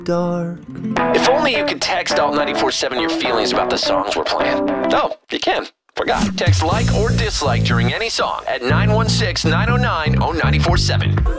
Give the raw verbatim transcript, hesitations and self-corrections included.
dark. If only you could text Alt ninety-four seven your feelings about the songs we're playing. Oh, you can. Forgot. Text like or dislike during any song at nine one six, nine oh nine, oh nine four seven.